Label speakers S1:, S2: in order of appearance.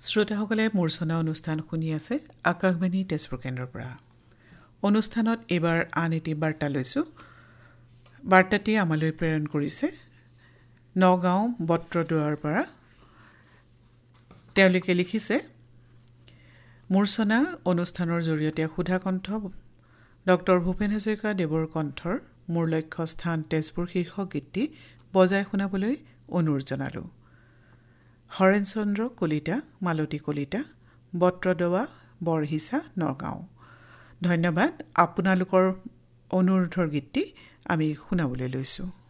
S1: শ্ৰোতাসকলে মূৰ্ছনা অনুষ্ঠান শুনি আছে আকাশবাণী তেজপুৰ কেন্দ্ৰৰ পৰা। অনুষ্ঠানত এইবাৰ আন এটি বাৰ্তা লৈছোঁ। বাৰ্তাটি আমালৈ প্ৰেৰণ কৰিছে নগাঁও বত্ৰদুৱাৰ পৰা। তেওঁলোকে লিখিছে, মূৰ্ছনা অনুষ্ঠানৰ জৰিয়তে সুধাকণ্ঠ ডক্টৰ ভূপেন হাজৰিকা দেৱৰ কণ্ঠৰ মোৰ লক্ষ্য স্থান তেজপুৰ শীৰ্ষক গীতটি বজাই শুনাবলৈ অনুৰোধ জনালোঁ। হৰেণ চন্দ্ৰ কলিতা, মালতী কলিতা, বত্ৰদৱা, বৰহিচা, নগাঁও। ধন্যবাদ। আপোনালোকৰ অনুৰোধৰ গীতটি আমি শুনাবলৈ লৈছোঁ।